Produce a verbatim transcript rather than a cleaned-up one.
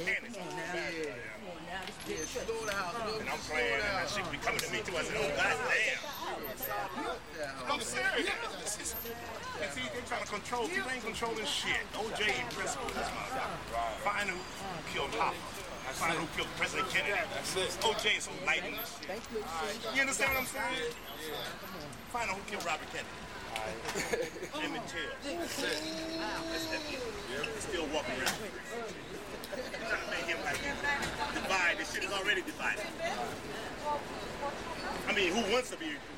mechanics. Come on now. Yeah. Come on now. This Yeah, big trick. slow down. And I'm playing, and that shit be coming to me too. I said, oh, goddamn. I'm serious. And see, they trying to control. People ain't controlling shit. O J and Briscoe, this motherfucker. Find who killed Hopper. Find who killed President Kennedy. O J is so light in this shit. Thank you. You understand what I'm saying? Find out who killed Robert Kennedy. Emmett Till. That's it. He's still walking around. Trying to make him like divide. This shit is already divided. I mean, who wants to be